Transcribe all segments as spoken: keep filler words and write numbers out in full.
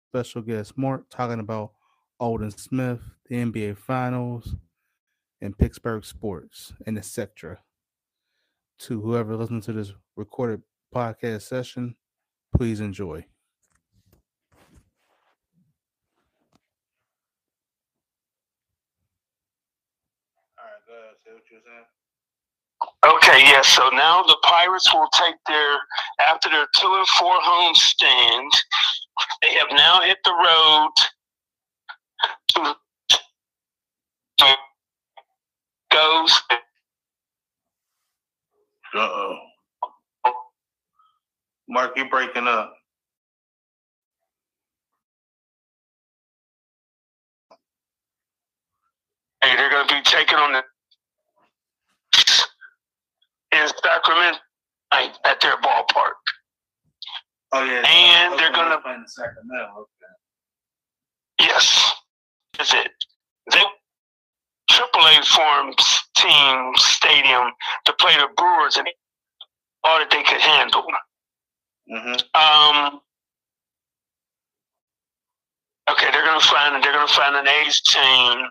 special guest Mark talking about Alden Smith, the N B A Finals, and Pittsburgh sports, and et cetera. To whoever listens to this recorded podcast session, please enjoy. All right, go ahead. Say what you were saying. Okay, yes. So now the Pirates will take their, after their two and four home stand, they have now hit the road to, to goes. Uh oh. Mark, you're breaking up. Hey, they're going to be taking on the in Sacramento at their ballpark. Oh yeah, and they're going to play in Sacramento. Okay. Yes, that's it. They Triple A forms team stadium to play the Brewers, and all that they could handle. Mm-hmm. Um. Okay, they're going to find they're going to find an A's team.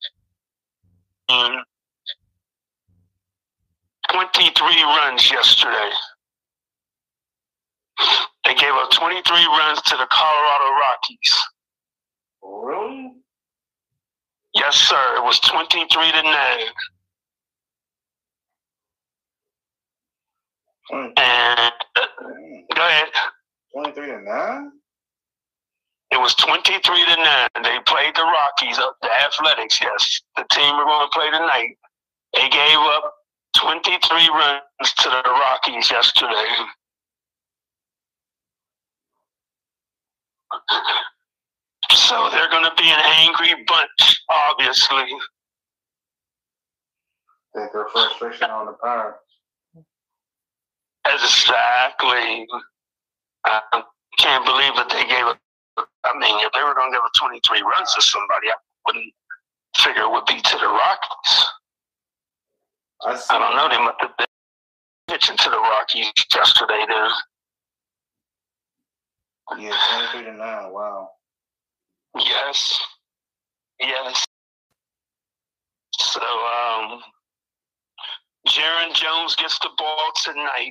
twenty-three runs yesterday. They gave up twenty-three runs to the Colorado Rockies. Really? Yes, sir. It was twenty-three to nine. Mm. And uh, go ahead. twenty-three to nine? It was twenty-three to nine. They played the Rockies, uh, the Athletics, yes. The team we're going to play tonight. They gave up twenty-three runs to the Rockies yesterday. So they're going to be an angry bunch, obviously. Take their frustration on the Pirates. Exactly. I can't believe that they gave it. I mean, if they were going to give up twenty-three runs to somebody, I wouldn't figure it would be to the Rockies. I, see. I don't know. They must have been pitching to the Rockies yesterday, then. Yeah, twenty-three to nine. Wow. Yes. Yes. So, um, Jaron Jones gets the ball tonight.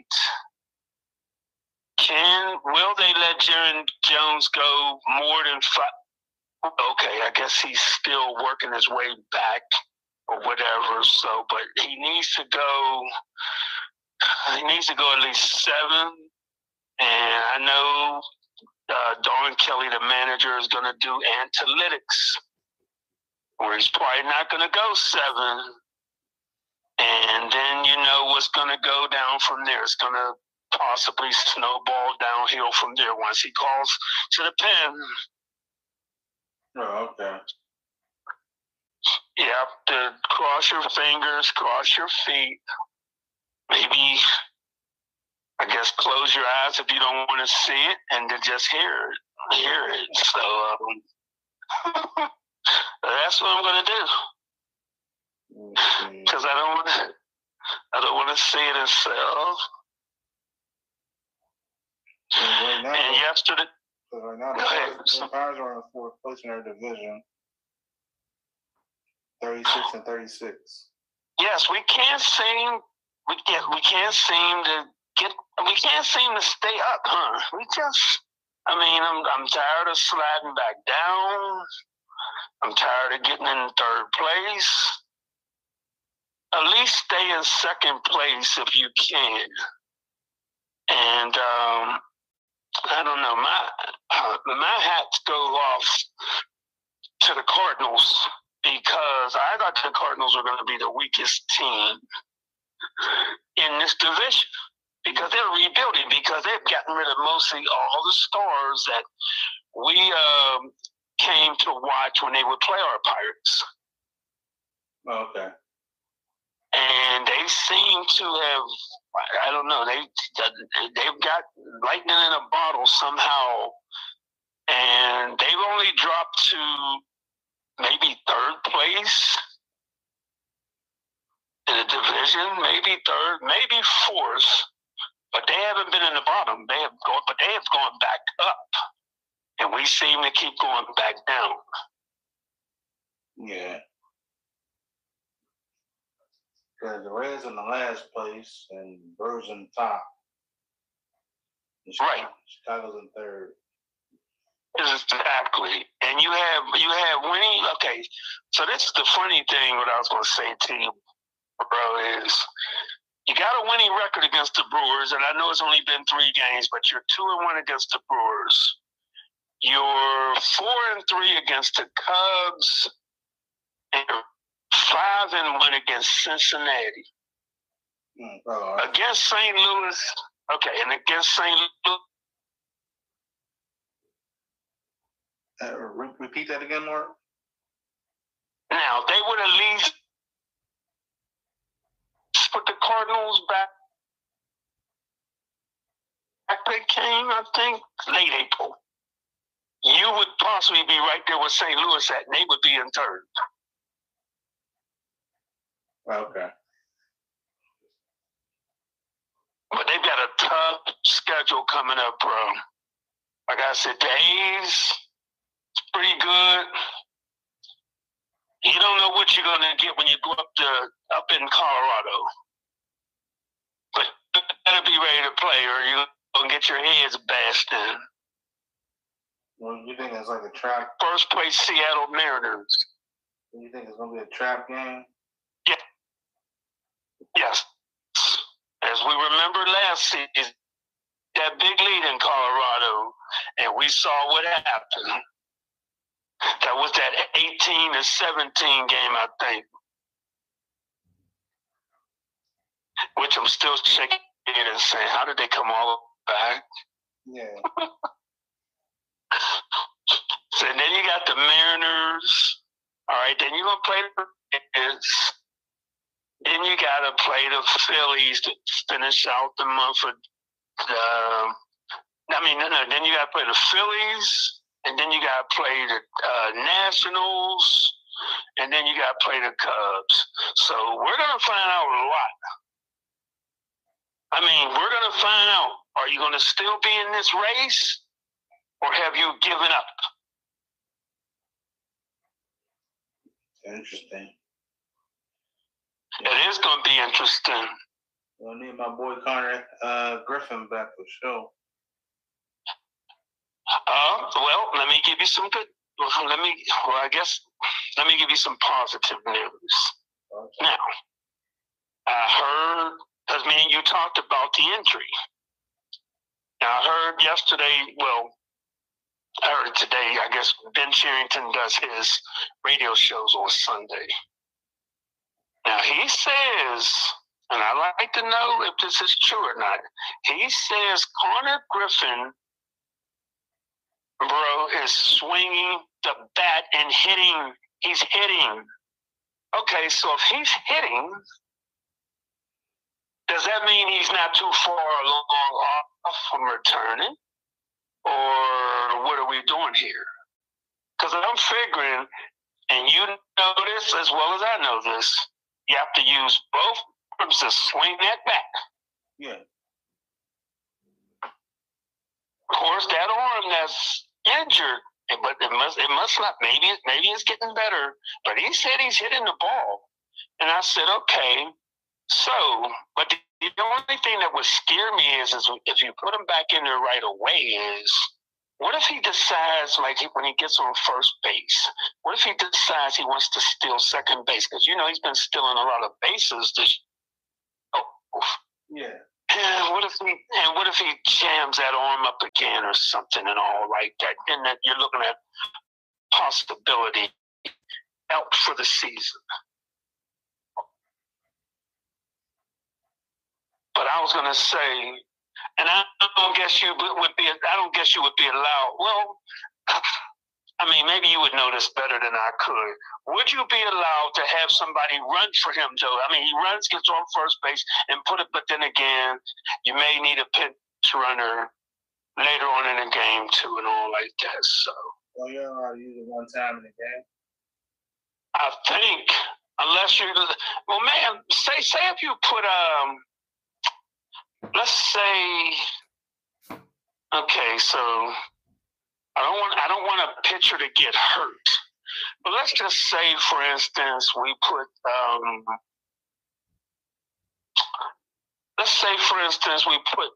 Can will they let Jaron Jones go more than five? Okay, I guess he's still working his way back or whatever. So, but he needs to go. He needs to go at least seven. And I know uh, Don Kelly, the manager, is going to do analytics, where he's probably not going to go seven. And then you know what's going to go down from there. It's going to possibly snowball downhill from there once he calls to the pen. Oh, okay. You have to cross your fingers, cross your feet. Maybe, I guess, close your eyes if you don't want to see it, and to just hear it. Hear it. So um, that's what I'm going to do. Because I don't want to. I don't want to see it itself. Right now, and yesterday, right now the, the Pirates are in fourth place in their division, thirty-six and thirty-six. Yes, we can't seem we can't we can't seem to get we can't seem to stay up, huh? We just, I mean, I'm I'm tired of sliding back down. I'm tired of getting in third place. At least stay in second place if you can. And um, I don't know, my uh, my hats go off to the Cardinals, because I thought the Cardinals were going to be the weakest team in this division, because they're rebuilding, because they've gotten rid of mostly all the stars that we um, came to watch when they would play our Pirates. Oh, okay. And they seem to have, I don't know, they, they've got lightning in a bottle somehow. And they've only dropped to maybe third place in the division, maybe third, maybe fourth. But they haven't been in the bottom. They have gone, but they have gone back up. And we seem to keep going back down. Yeah. Because the Reds in the last place and Brewers in the top. And Right. Chicago's in third. Exactly. And you have you have winning. Okay, so this is the funny thing. What I was going to say to you, bro, is you got a winning record against the Brewers, and I know it's only been three games, but you're two and one against the Brewers. You're four and three against the Cubs, and you're five and one against Cincinnati. Mm, oh, against Saint Louis, okay, and against Saint Louis. Uh, re- repeat that again, Mark. Now they would at least put the Cardinals back. Back they came, I think, late April. You would possibly be right there with Saint Louis at, and they would be in third. Okay. But they've got a tough schedule coming up, bro. Like I said, the A's, it's pretty good. You don't know what you're gonna get when you go up to up in Colorado. But you better be ready to play, or you're gonna get your heads bashed in. Well, you think it's like a trap? First place, Seattle Mariners. You think it's gonna be a trap game? Yeah. Yes. As we remember last season, that big lead in Colorado, and we saw what happened. That was that eighteen to seventeen game, I think. Which I'm still shaking and saying, how did they come all back? Yeah. So then you got the Mariners. All right, then you're going to play the Reds. Then you got to play the Phillies to finish out the month of the, I mean, no, no, then you got to play the Phillies, and then you got to play the uh, Nationals, and then you got to play the Cubs. So we're going to find out a lot. I mean, we're going to find out, are you going to still be in this race, or have you given up? Interesting. It is going to be interesting. We'll need my boy Connor uh, Griffin back for sure. Uh, well, let me give you some good. Let me. Well, I guess let me give you some positive news. Okay. Now, I heard, because me and you talked about the injury. Now, I heard yesterday. Well, I heard it today. I guess Ben Cherington does his radio shows on Sunday. Now, he says, and I like to know if this is true or not, he says Connor Griffin, bro, is swinging the bat and hitting. He's hitting. Okay, so if he's hitting, does that mean he's not too far along off from returning? Or what are we doing here? Because I'm figuring, and you know this as well as I know this, you have to use both arms to swing that bat. Yeah. Of course, that arm that's injured, but it must it must not. Maybe maybe it's getting better. But he said he's hitting the ball, and I said, okay. So, but the, the only thing that would scare me is, is if you put him back in there right away is, what if he decides, like when he gets on first base, what if he decides he wants to steal second base? Because, you know, he's been stealing a lot of bases this oh, Yeah. And what if he and what if he jams that arm up again or something and all like that? Then that you're looking at possibility out for the season. But I was gonna say, and I don't guess you would be. I don't guess you would be allowed. Well, I mean, maybe you would know this better than I could. Would you be allowed to have somebody run for him, Joe? I mean, he runs, gets on first base, and put it. But then again, you may need a pinch runner later on in the game too, and all like that. So. Well, you're allowed to use it one time in the game. I think, unless you're, well, man, say say if you put um. Let's say, okay, so I don't want I don't a pitcher to get hurt. But let's just say, for instance, we put, um, let's say, for instance, we put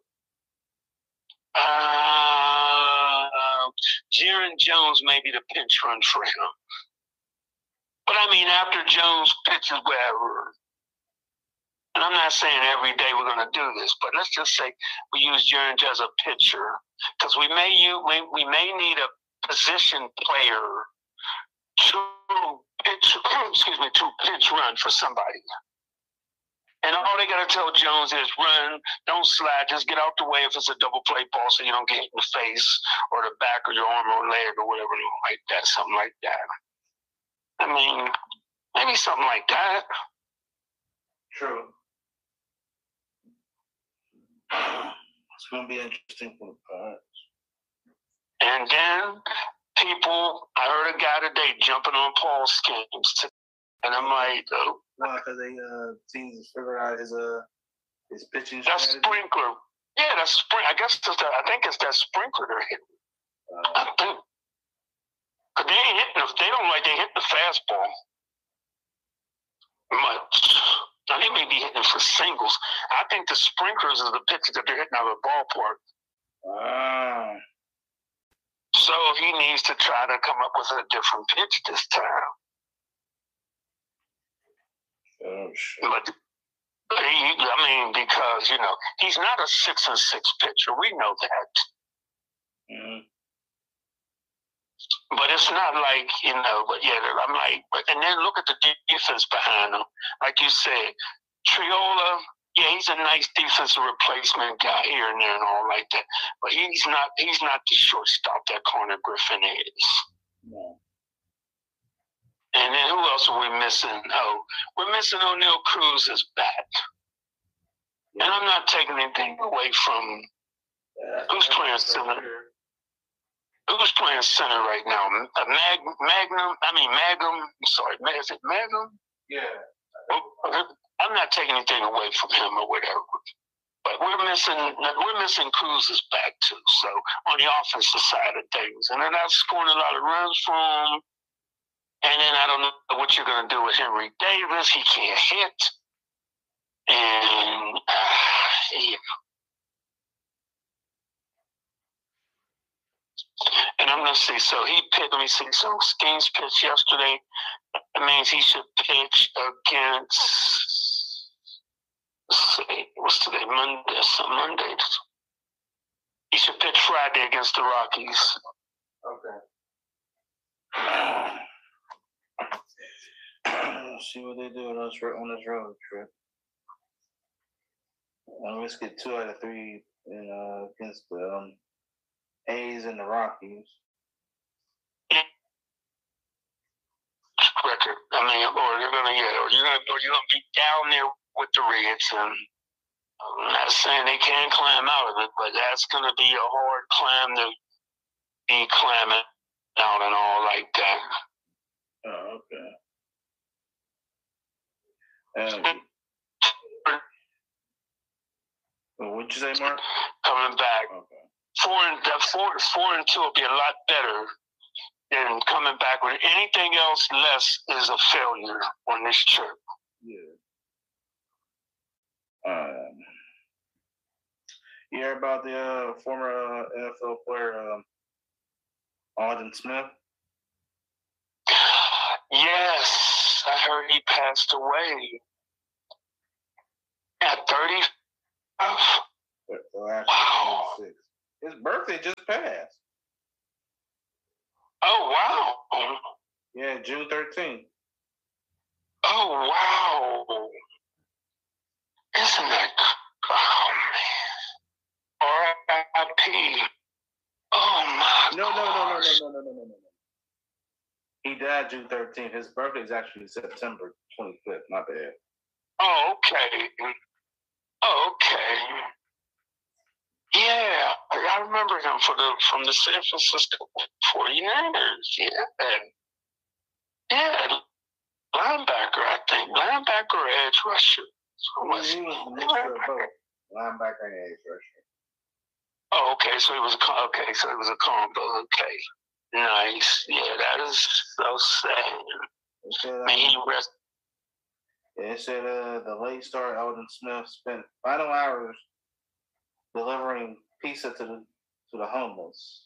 uh, Jaron Jones maybe the pinch run for him. But I mean, after Jones pitches, wherever. And I'm not saying every day we're going to do this, but let's just say we use Jaron as a pitcher because we may use, we, we may need a position player to pitch, excuse me, to pitch run for somebody. And all they got to tell Jones is run, don't slide, just get out the way if it's a double play ball so you don't get hit in the face or the back of your arm or leg or whatever like that, something like that. I mean, maybe something like that. True. It's going to be interesting for the Pirates. And then people, I heard a guy today jumping on Paul schemes. And I'm like, oh. Why? Because they uh, teams figured out his uh his pitching That's strategy. Sprinkler. Yeah, that's Sprinkler. I guess it's the, I think it's that Sprinkler they're hitting. Uh, I think. Cause they ain't hitting. They don't like they hit the fastball much. Now they may be hitting for singles. I think the Sprinklers are the pitches that they're hitting out of the ballpark. Ah. So he needs to try to come up with a different pitch this time. Oh shit. But he, I mean, because you know he's not a six and six pitcher. We know that. Mm-hmm. But it's not like, you know, but yeah, I'm like, and then look at the defense behind him. Like you said, Triola, yeah, he's a nice defensive replacement guy here and there and all like that. But he's not he's not the shortstop that Corner Griffin is. No. And then who else are we missing? Oh, we're missing O'Neal Cruz's bat. And I'm not taking anything away from yeah, who's playing center. Who's playing center right now? Uh, Mag, Magnum, I mean Magnum, sorry, is it Magnum? Yeah. I'm not taking anything away from him or whatever. But we're missing we're missing Cruz's back too. So on the offensive side of things. And they're not scoring a lot of runs for him. And then I don't know what you're gonna do with Henry Davis. He can't hit. And uh, yeah. And I'm going to see. So he pitched, let me see. So Skeens pitched yesterday. That means he should pitch against, let's see, what's today? Monday. So Monday. He should pitch Friday against the Rockies. Okay. Let's see what they do on this, on this road trip. Um, let's get two out of three in, uh, against the um, A's and the Rockies. Record. I mean, or you're gonna get, or you're gonna, or you're gonna be down there with the Reds, and I'm not saying they can't climb out of it, but that's gonna be a hard climb to be climbing out and all like that. Oh, okay. Um, well, what'd you say, Mark? Coming back. Okay. Four and four, four and two will be a lot better than coming back with anything else less is a failure on this trip. Yeah. Um. You hear about the uh, former uh, N F L player um, Aldon Smith? Yes, I heard he passed away at thirty. Wow. His birthday just passed. Oh, wow. Yeah, June thirteenth. Oh, wow. Isn't that, oh, man. R I P. Oh, my No, no, no, no, no, gosh. no, no, no, no, no, no. He died June thirteenth. His birthday is actually September twenty-fifth. My bad. Oh, okay. Oh, okay. Yeah, I remember him for the from the San Francisco forty-niners. Yeah. Yeah. Linebacker, I think. Linebacker or edge rusher. So He was, he was a mixture of both. Linebacker and edge rusher. Oh, okay. So he was a okay. So it was a combo. Okay. Nice. Yeah, that is so sad. It said, um, May he rest. Yeah, it said uh, the late star Alden Smith spent final hours delivering pizza to the to the homeless.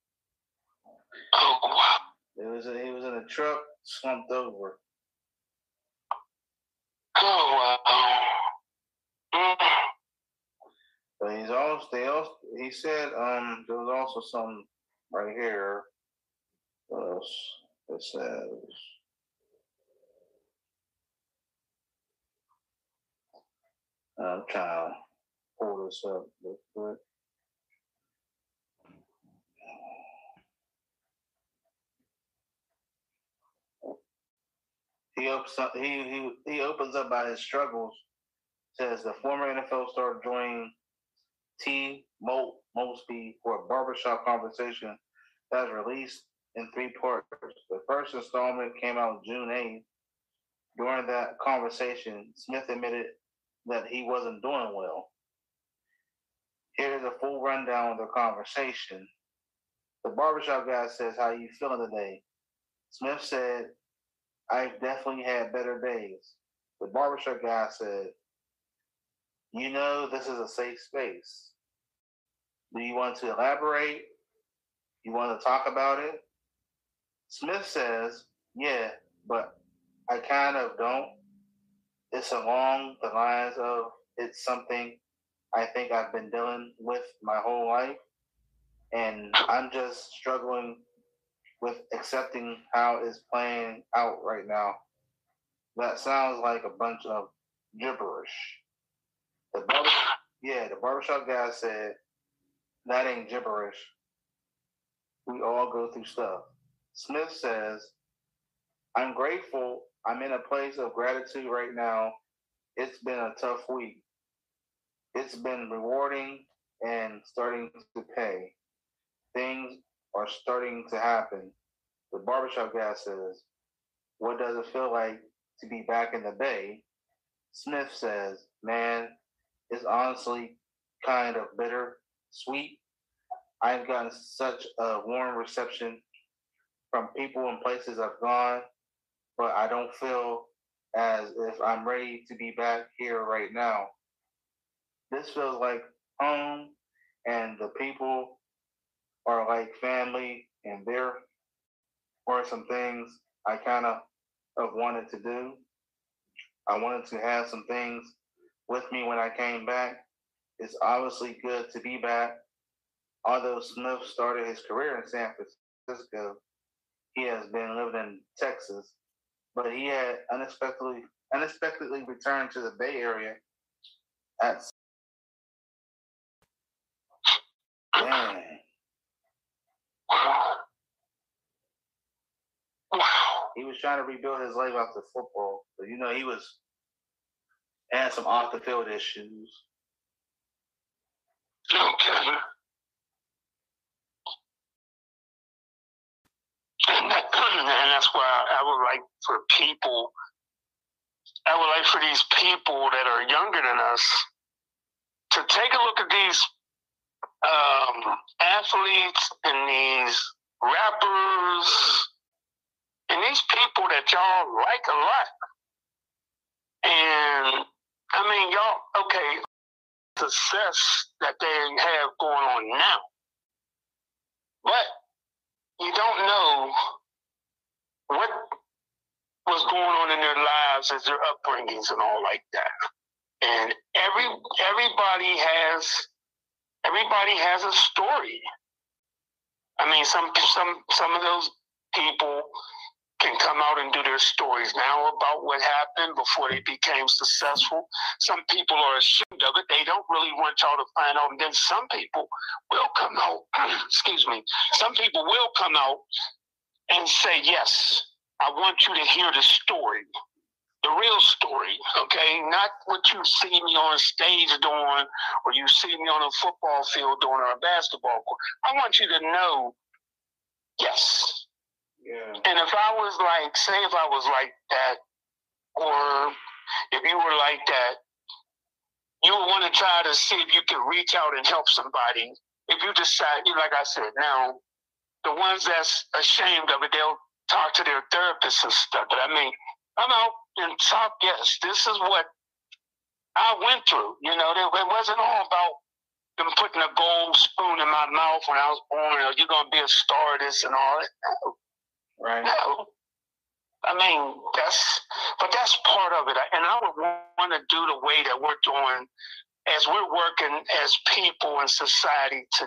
Oh wow! It was a, he was in a truck, slumped over. Oh wow! Mm. But he's also they also he said um there was also some right here. What else? It says. I'm trying to pull this up real quick. He opens up, he, he he opens up about his struggles. Says the former N F L star joined T. Mo- Mosby for a barbershop conversation that was released in three parts. The first installment came out June eighth. During that conversation, Smith admitted that he wasn't doing well. Here's a full rundown of the conversation. The barbershop guy says, "How you feeling today?" Smith said, "I've definitely had better days." The barbershop guy said, "You know, this is a safe space. Do you want to elaborate? You want to talk about it?" Smith says, "Yeah, but I kind of don't. It's along the lines of it's something I think I've been dealing with my whole life, and I'm just struggling with accepting how it's playing out right now. That sounds like a bunch of gibberish." The barber, yeah, the barbershop guy said, "That ain't gibberish. We all go through stuff." Smith says, "I'm grateful. I'm in a place of gratitude right now. It's been a tough week. It's been rewarding and starting to pay. Things are starting to happen." The barbershop guy says, "What does it feel like to be back in the Bay?" Smith says, "Man, it's honestly kind of bitter, sweet. I've gotten such a warm reception from people and places I've gone, but I don't feel as if I'm ready to be back here right now. This feels like home, and the people are like family, and there were some things I kind of have wanted to do. I wanted to have some things with me when I came back. It's obviously good to be back. Although Smith started his career in San Francisco, he has been living in Texas, but he had unexpectedly unexpectedly returned to the Bay Area at Dang. He was trying to rebuild his life after football. But you know, he was had some off the field issues. Okay. And, that, and that's why I would like for people, I would like for these people that are younger than us to take a look at these um, athletes and these rappers and these people that y'all like a lot. And I mean, y'all, okay, success that they have going on now. But you don't know what was going on in their lives as their upbringings and all like that. And every everybody has everybody has a story. I mean, some some some of those people can come out and do their stories now about what happened before they became successful. Some people are ashamed of it. They don't really want y'all to find out. And then some people will come out, excuse me, some people will come out and say, yes, I want you to hear the story, the real story, okay? Not what you see me on stage doing or you see me on a football field doing or a basketball court. I want you to know, yes. Yeah. And if I was like, say if I was like that, or if you were like that, you would want to try to see if you can reach out and help somebody. If you decide, like I said, now, the ones that's ashamed of it, they'll talk to their therapists and stuff. But I mean, I'm out and talk. Yes, this is what I went through. You know, it wasn't all about them putting a gold spoon in my mouth when I was born. Or you're gonna be a star, this and all that. No. Right. No. I mean, that's, but that's part of it. And I would want to do the way that we're doing as we're working as people in society to.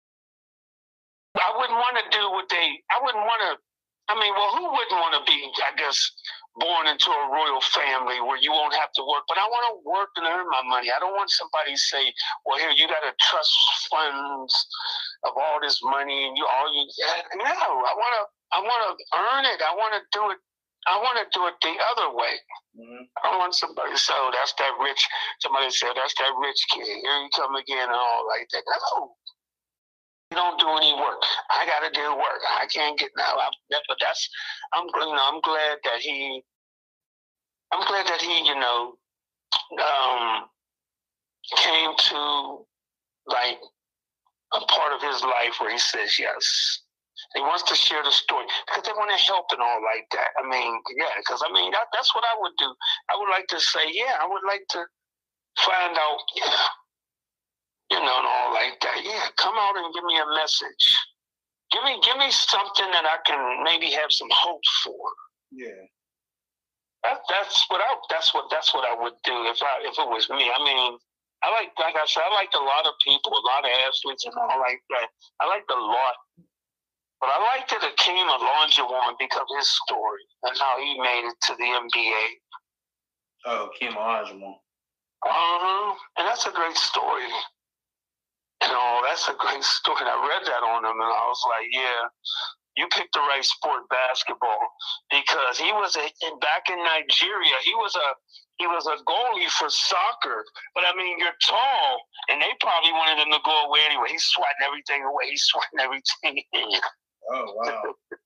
I wouldn't want to do what they, I wouldn't want to, I mean, well, who wouldn't want to be, I guess, born into a royal family where you won't have to work? But I want to work and earn my money. I don't want somebody to say, well, here, you got to trust funds of all this money and you all you, no, I want to, I want to earn it. I want to do it. I want to do it the other way. Mm-hmm. I don't want somebody to say, oh, that's that rich, somebody said, that's that rich kid. Here you come again and all like that. No. You don't do any work. I got to do work. I can't get now. I, but that's, I'm, you know, I'm glad that he, I'm glad that he, you know, um, came to like a part of his life where he says yes. He wants to share the story because they want to help and all like that. I mean, yeah, because I mean, that, that's what I would do. I would like to say, yeah, I would like to find out, yeah, you know, and all like that. Yeah, come out and give me a message. Give me, give me something that I can maybe have some hope for. Yeah, that, that's what I. That's what. That's what I would do if I, if it was me. I mean, I like, like I said, I liked a lot of people, a lot of athletes, and all like that. I liked a lot. But I liked it Akeem Olajuwon because of his story and how he made it to the N B A. Oh, Akeem Olajuwon. Uh-huh. And that's a great story. You know, that's a great story. I read that on him, and I was like, yeah, you picked the right sport, basketball, because he was a, back in Nigeria. He was a he was a goalie for soccer. But I mean, you're tall, and they probably wanted him to go away anyway. He's sweating everything away. He's sweating everything in. Oh, wow.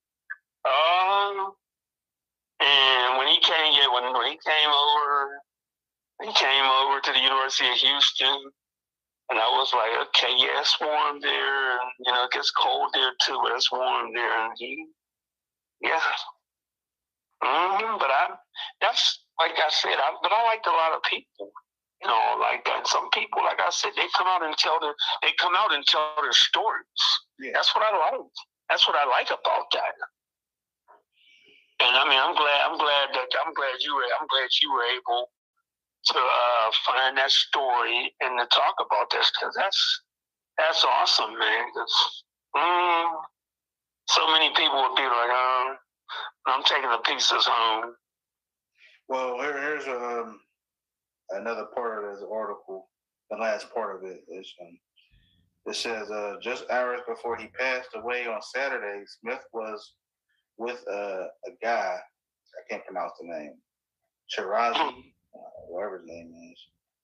um, and when he came, yeah, when, when he came over, he came over to the University of Houston, and I was like, okay, yeah, it's warm there, and, you know, it gets cold there too, but it's warm there, and he, yeah. Mm-hmm, but I, that's, like I said, I, but I liked a lot of people, you know, like that. Some people, like I said, they come out and tell their, they come out and tell their stories. Yeah. That's what I like. That's what I like about that. And I mean, I'm glad, I'm glad that, I'm glad you were, I'm glad you were able to uh, find that story and to talk about this, because that's, that's awesome, man. Cause, mm, so many people would be like, oh, I'm taking the pieces home. Well, here, here's um, another part of this article. The last part of it is, um, it says, uh, just hours before he passed away on Saturday, Smith was with uh, a guy, I can't pronounce the name, Shirazi, uh, whatever his name is.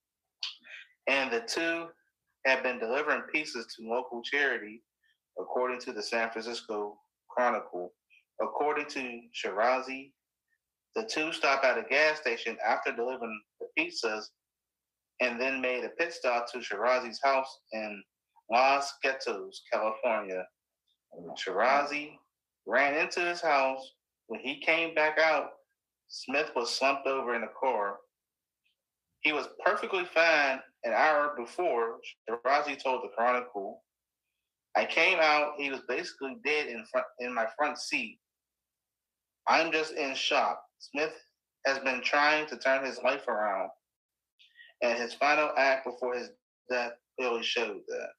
And the two had been delivering pieces to local charity, according to the San Francisco Chronicle. According to Shirazi, the two stopped at a gas station after delivering the pizzas and then made a pit stop to Shirazi's house in Los Gatos, California. Shirazi ran into his house. When he came back out, Smith was slumped over in a car. He was perfectly fine an hour before, Shirazi told the Chronicle. I came out, he was basically dead in front in my front seat. I'm just in shock. Smith has been trying to turn his life around, and his final act before his death really showed that.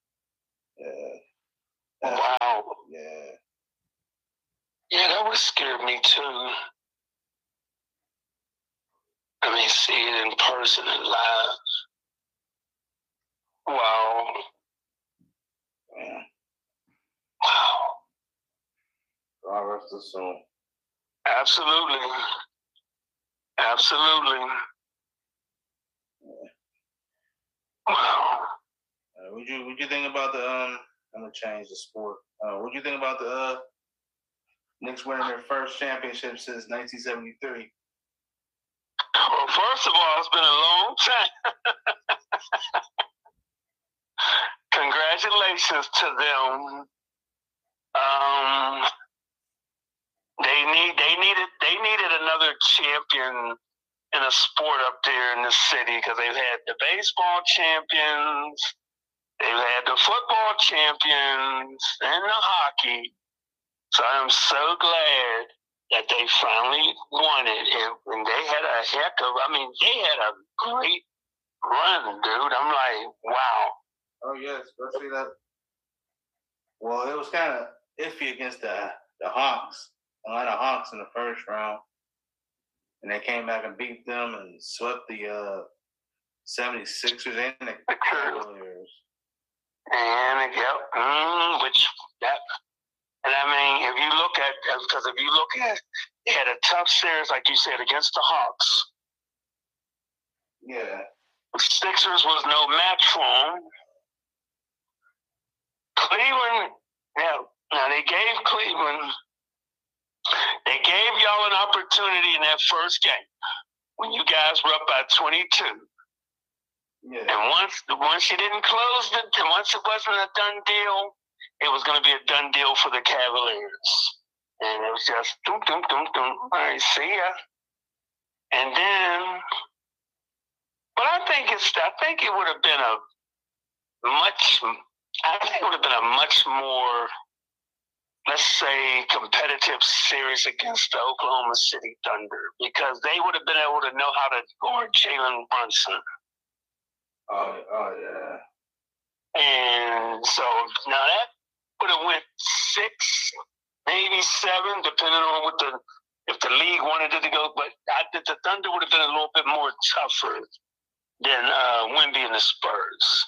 Yeah. Wow. Yeah. Yeah, that would scare me too. I mean, see it in person and live. Wow. Yeah. Wow. God rest his soul. Absolutely. Absolutely. Yeah. Wow. Uh, what you what you think about the um? I'm gonna change the sport. Uh, what do you think about the uh, Knicks winning their first championship since nineteen seventy-three? Well, first of all, it's been a long time. Congratulations to them. Um, they need they needed they needed another champion in a sport up there in the city because they've had the baseball champions, they've had the football champions, and the hockey. So I'm so glad that they finally won it, and, and they had a heck of. I mean, they had a great run, dude. I'm like, wow. Oh yeah, especially that. Well, it was kind of iffy against the the Hawks. Atlanta Hawks in the first round, and they came back and beat them and swept the uh, seventy-sixers and the Cavaliers. And yep, mm, which that, and I mean, if you look at, because if you look at, they had a tough series, like you said, against the Hawks. Yeah. The Sixers was no match for them. Cleveland, yeah, now they gave Cleveland, they gave y'all an opportunity in that first game when you guys were up by twenty-two. Yeah. And once once you didn't close the, once it wasn't a done deal, it was going to be a done deal for the Cavaliers. And it was just, dum, dum, dum, dum. All right, see ya. And then, but I think it's, I think it would have been a much, I think it would have been a much more, let's say, competitive series against the Oklahoma City Thunder because they would have been able to know how to guard Jalen Brunson. Oh, oh yeah. And so now that would have went six, maybe seven, depending on what the if the league wanted it to go. But I think the Thunder would have been a little bit more tougher than uh, Wemby and the Spurs.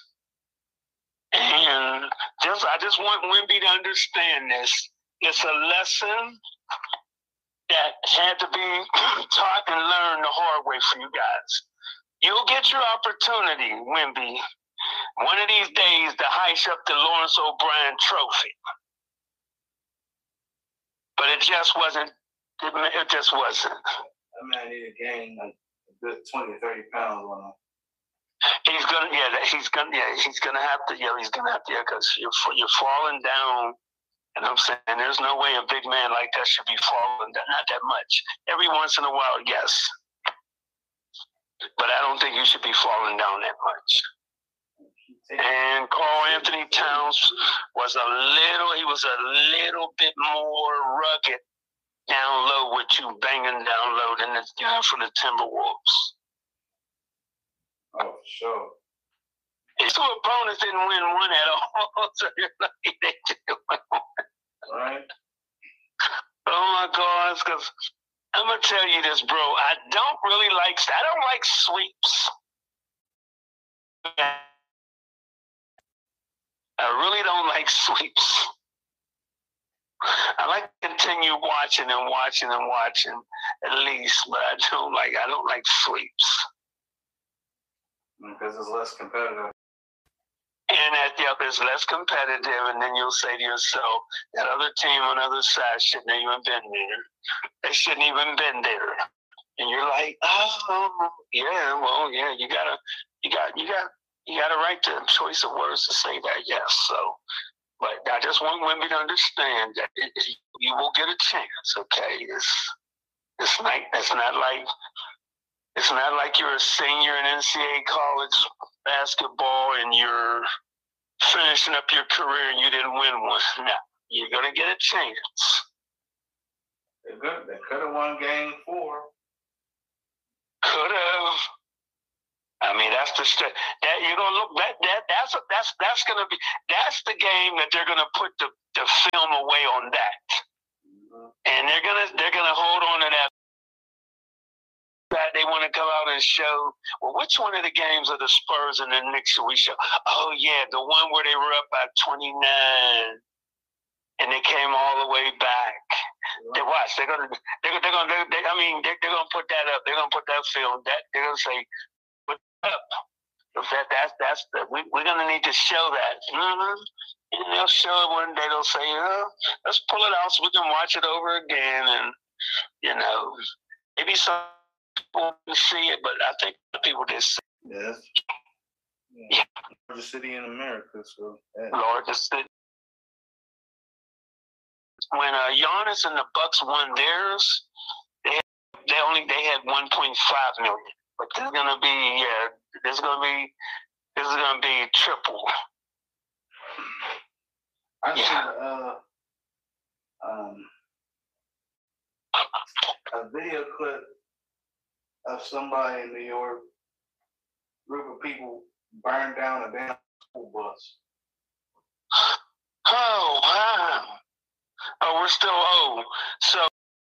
And just I just want Wemby to understand this. It's a lesson that had to be taught and learned the hard way for you guys. You'll get your opportunity, Wemby, one of these days to heist up the Lawrence O'Brien Trophy. But it just wasn't, it, it just wasn't. That man need to gain like a good twenty, thirty pounds on him. He's gonna, yeah, he's gonna, yeah, he's gonna have to, yeah, he's gonna have to, yeah, because you're, you're falling down. And I'm saying there's no way a big man like that should be falling down, not that much. Every once in a while, yes. But I don't think you should be falling down that much. And Karl Anthony Towns was a little, he was a little bit more rugged down low with you banging down low than the guy from the Timberwolves. Oh, for sure. His two opponents didn't win one at all. So you're lucky they didn't win one. Right. Oh my gosh, because I'm gonna tell you this, bro. I don't really like. I don't like sweeps. I really don't like sweeps. I like to continue watching and watching and watching at least, but I don't like. I don't like sweeps because it's less competitive. And that, yep, it's less competitive, and then you'll say to yourself, that other team on the other side shouldn't have even been there. They shouldn't even been there. And you're like, oh, yeah, well, yeah, you gotta, you got, you got, you got a right to choice of words to say that, yes. So, but I just want women to understand that it, it, you will get a chance, okay? It's, it's not, it's not like, it's not like you're a senior in N C A A college basketball and you're finishing up your career and you didn't win one. No, you're gonna get a chance. They could, they could have won game four. Could have. I mean, that's the st- that you're gonna look that that that's a, that's that's gonna be that's the game that they're gonna put the, the film away on that, mm-hmm. And they're gonna they're gonna hold on to that. That they want to come out and show, well, which one of the games of the Spurs and the Knicks should we show? Oh, yeah, the one where they were up by twenty-nine and they came all the way back. Mm-hmm. They watch. They're gonna. They're, they're gonna. They, I mean, they're, they're gonna put that up. They're gonna put that film. That they're gonna say, put it up. That that's that's the, we, we're gonna need to show that. Mm-hmm. And they'll show it one day. They'll say, oh, let's pull it out so we can watch it over again, and you know, maybe some. People see it, but I think the people did see it. Yes. Yeah. Yeah. Largest city in America, so yeah. Largest city. when uh, Giannis and the Bucks won theirs, they had, they only they had one point five million. But there's gonna be yeah, there's gonna be this is gonna be triple. I yeah. see uh, um, a video clip of somebody in New York, group of people burned down a damn school bus. Oh wow! Oh, we're still old. So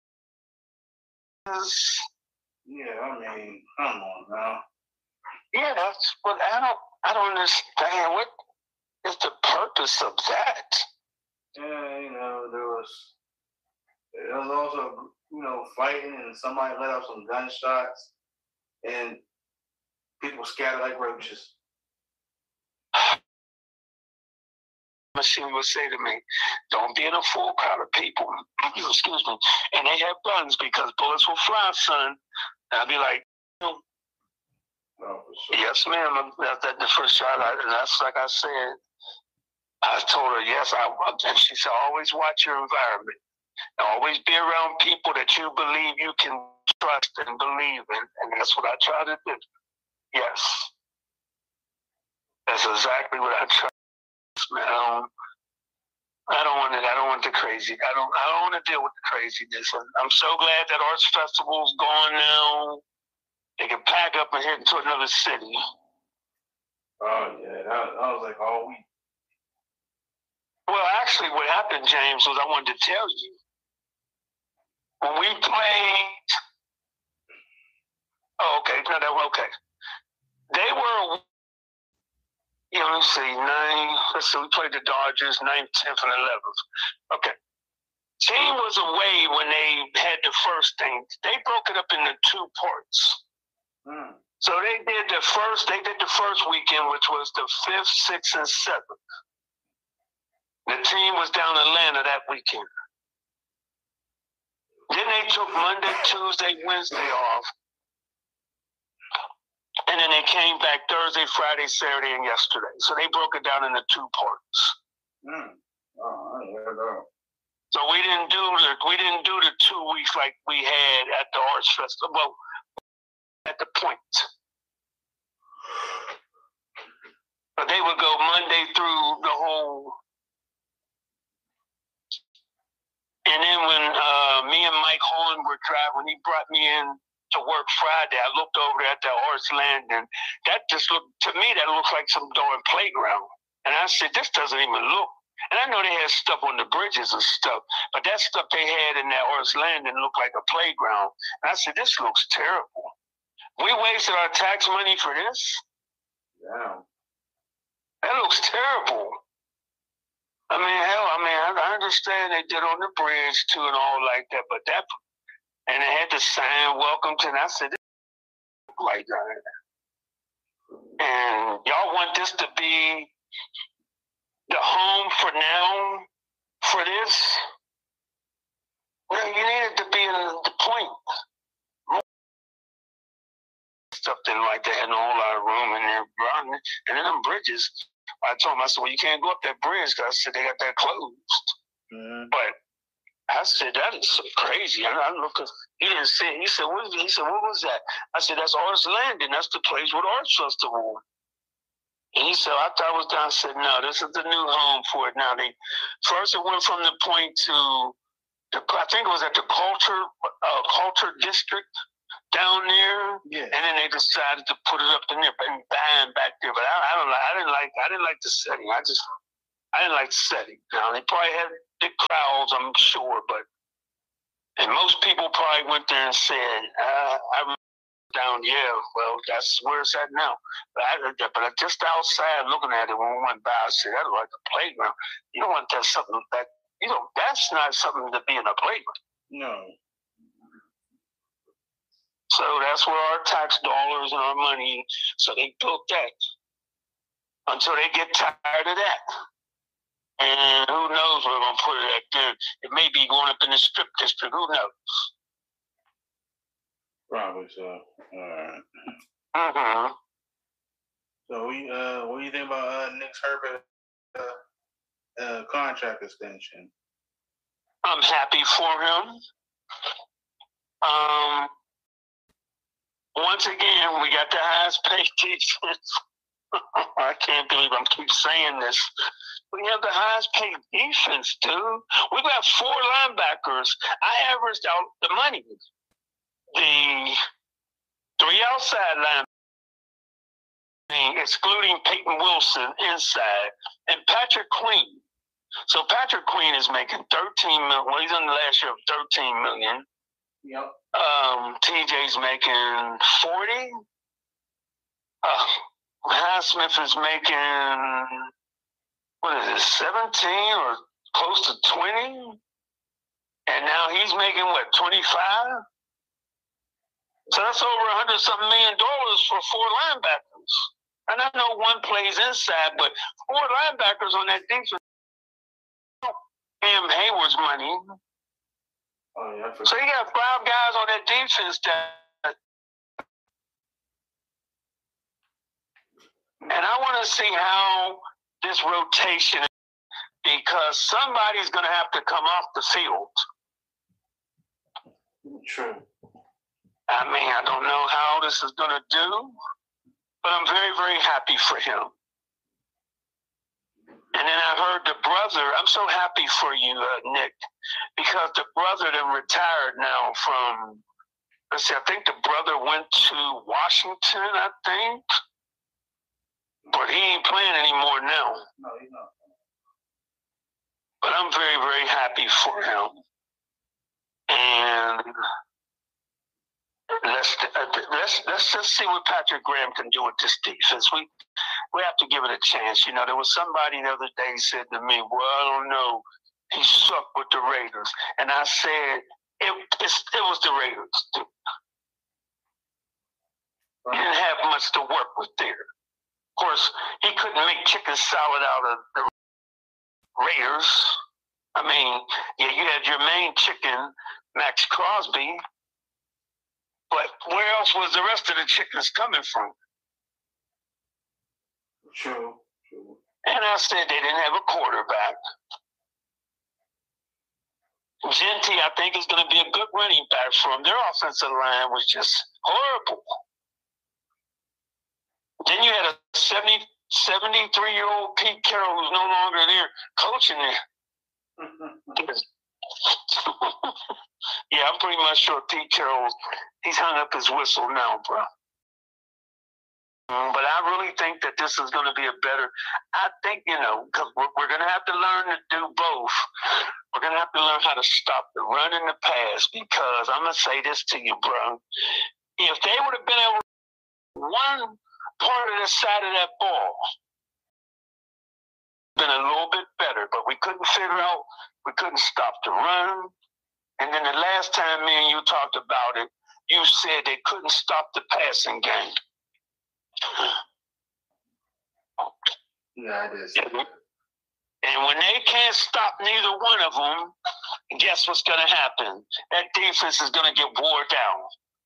yeah, I mean, come on now. Yeah, that's what I don't. I don't understand. What is the purpose of that? Yeah, you know, there was there was also, you know, fighting and somebody let off some gunshots and people scattered like roaches. Machine would say to me, don't be in a full crowd of people. Excuse me. And they have guns because bullets will fly, son. And I'd be like, oh, for sure. Yes, ma'am. That's that the first shot. I, and that's like I said. I told her, yes, I, and she said, always watch your environment. Always be around people that you believe you can trust and believe in. And that's what I try to do. Yes. That's exactly what I try to do. I don't, I don't want it. I don't want the crazy. I don't I don't want to deal with the craziness. And I'm so glad that Arts Festival's gone now. They can pack up and head to another city. Oh, yeah. That, that was like all week. Well, actually, what happened, James, was I wanted to tell you. When we played, oh, okay, no, that okay. They were, you know, let's see, nine, let's see, we played the Dodgers, ninth, tenth, and eleventh. Okay. Team was away when they had the first thing. They broke it up into two parts. Hmm. So they did the first, they did the first weekend, which was the fifth, sixth, and seventh. The team was down in Atlanta that weekend. Then they took Monday, Tuesday, Wednesday off. And then they came back Thursday, Friday, Saturday, and yesterday. So they broke it down into two parts. Mm. Oh, I heard that. So we didn't do the we didn't do the two weeks like we had at the Arts Festival. Well, at the point. But they would go Monday through the whole. And then when uh, me and Mike Holland were driving, when he brought me in to work Friday, I looked over at the Arts Landing. That just looked, to me, that looked like some darn playground. And I said, this doesn't even look. And I know they had stuff on the bridges and stuff, but that stuff they had in that Arts Landing looked like a playground. And I said, this looks terrible. We wasted our tax money for this? Yeah. That looks terrible. I mean, hell, I mean, I understand they did on the bridge too and all like that, but that, and they had the sign, welcome to, and I said, this like that. And y'all want this to be the home for now for this? Well, you need it to be the point. Stuff didn't like they had a whole lot of room in there, and then them bridges. I told him, I said, well, you can't go up that bridge because I said they got that closed. Mm-hmm. But I said, that is so crazy. I, I look, he didn't say it. He said, what is it? He said, what was that? I said, that's Arts Landing. That's the place with Arts Festival. And he said, I thought it was down. I said, no, this is the new home for it now. They first it went from the point to, the, I think it was at the culture, uh, culture district down there, yeah. And then they decided to put it up in there and bang back there. But I, I don't like. I didn't like. I didn't like the setting. I just, I didn't like the setting. Now they probably had big crowds, I'm sure, but and most people probably went there and said, uh, "I'm down." Yeah, well, that's where it's at now. But I, but just outside looking at it when we went by, I said, "That's like a playground." You don't want that something that you know. That's not something to be in a playground. No. So that's where our tax dollars and our money, so they built that until they get tired of that. And who knows where we're going to put it at there. It may be going up in the strip district. Who knows? Probably so. All right. Mm-hmm. So we, uh, what do you think about uh, Nick Herbert uh, uh, contract extension? I'm happy for him. Um, once again, we got the highest paid defense. I can't believe I'm keep saying this. We have the highest paid defense, dude. We got four linebackers. I averaged out the money. The three outside linebackers, excluding Peyton Wilson inside, and Patrick Queen. So Patrick Queen is making thirteen million. Well, he's in the last year of thirteen million. Yep. Um, T J's making forty. Uh, Highsmith is making, what is it, seventeen or close to twenty? And now he's making what, twenty-five? So that's over a hundred something million dollars for four linebackers. And I know one plays inside, but four linebackers on that defense. Cam Hayward's money. Oh, yeah, so you got five guys on that defense that, and I want to see how this rotation, because somebody's going to have to come off the field. True. I mean, I don't know how this is going to do, but I'm very, very happy for him. And then I heard the brother, I'm so happy for you, uh, Nick, because the brother that retired now from, let's see, I think the brother went to Washington, I think. But he ain't playing anymore now. No, he's not. But I'm very, very happy for him. And let's uh, let's let's just see what Patrick Graham can do with this defense. We we have to give it a chance. You know, there was somebody the other day said to me, "Well, I don't know, he sucked with the Raiders," and I said, "It it's, it was the Raiders. Dude. He didn't have much to work with there. Of course, he couldn't make chicken salad out of the Raiders. I mean, yeah, you had your main chicken, Max Crosby, but where else was the rest of the chickens coming from?" True, true. And I said they didn't have a quarterback. Genty, I think, is going to be a good running back for them. Their offensive line was just horrible. Then you had a seventy, seventy-three-year-old Pete Carroll who's no longer there coaching there. Yeah, I'm pretty much sure Pete Carroll, he's hung up his whistle now, bro. But I really think that this is going to be a better, I think, you know, because we're, we're going to have to learn to do both. We're going to have to learn how to stop the run and the pass, because I'm going to say this to you, bro. If they would have been able to one part of the side of that ball, been a little bit better, but we couldn't figure out, we couldn't stop the run. And then the last time me and you talked about it, you said they couldn't stop the passing game. Yeah, it is. And when they can't stop neither one of them, guess what's going to happen? That defense is going to get wore down.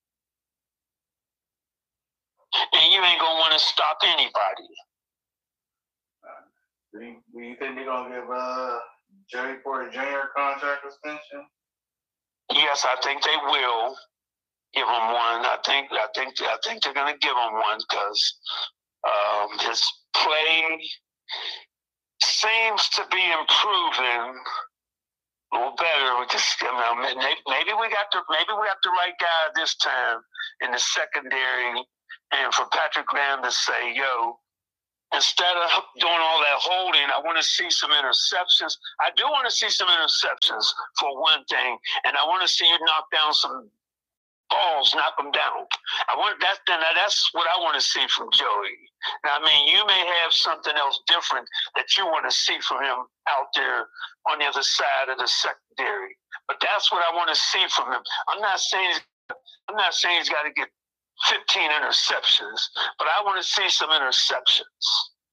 And you ain't going to want to stop anybody. Uh, do, you, do you think they're going to give uh, Jerry Porter Junior a contract extension? Yes, I think they will give him one. I think I think I think they're going to give him one, because um, his play seems to be improving a little better. We just, you know, maybe, maybe we got the maybe we got the right guy this time in the secondary, and for Patrick Graham to say, "Yo, instead of doing all that holding, I want to see some interceptions. I do want to see some interceptions for one thing, and I want to see you knock down some balls, knock them down. I want that. Then that's what I want to see from Joey. Now, I mean, you may have something else different that you want to see from him out there on the other side of the secondary, but that's what I want to see from him. I'm not saying I'm not saying he's got to get fifteen interceptions, but I want to see some interceptions.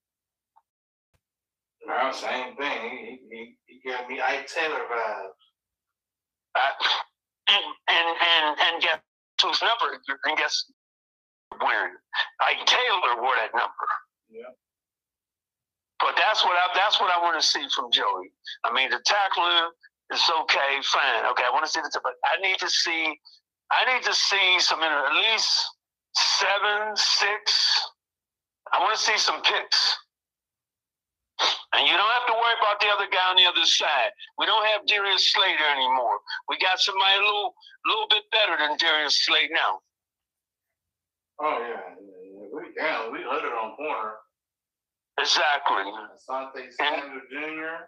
No, same thing. He, he, he gave me Ike Taylor vibes. Uh, and and and and guess whose number? And guess wearing Ike Taylor wore that number. Yeah. But that's what I that's what I want to see from Joey. I mean, the tackling it's okay, fine. Okay, I want to see the, but I need to see, I need to see some, at least seven, six. I want to see some picks. And you don't have to worry about the other guy on the other side. We don't have Darius Slater anymore. We got somebody a little, little bit better than Darius Slater now. Oh yeah, we yeah we lit it on corner. Exactly. Asante Samuel Junior